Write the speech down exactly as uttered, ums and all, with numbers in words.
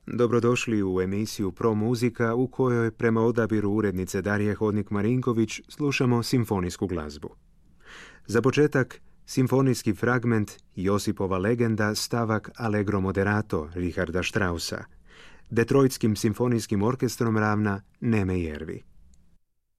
Dobrodošli u emisiju Pro muzika u kojoj prema odabiru urednice Darije Hodnik-Marinković slušamo simfonijsku glazbu. Za početak, simfonijski fragment Josipova legenda stavak Allegro moderato Richarda Straussa. Detroitskim simfonijskim orkestrom ravna Neme Jervi.